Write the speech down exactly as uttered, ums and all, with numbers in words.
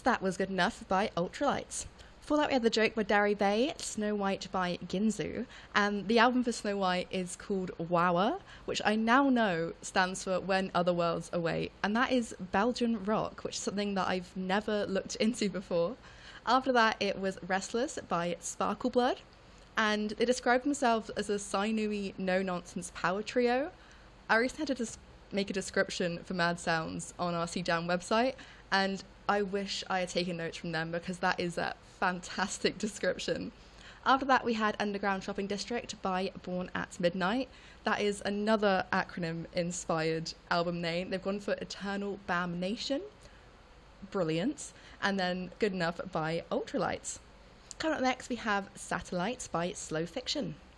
So that was Good Enough by Ultralights. Before that, we had The Joke by Dari Bay, Snow White by Ginzu, and the album for Snow White is called Wawa, which I now know stands for When Other Worlds Await, and that is Belgian rock, which is something that I've never looked into before. After that, it was Restless by Sparkle Blood, and they described themselves as a Sainui no-nonsense power trio. I recently had to dis- make a description for Mad Sounds on our C Jam website, and I wish I had taken notes from them because that is a fantastic description. After that, we had Underground Shopping District by Born at Midnight. That is another acronym-inspired album name. They've gone for Eternal Bam Nation. Brilliant. And then Good Enough by Ultralights. Coming up next, we have Satellites by Slow Fiction.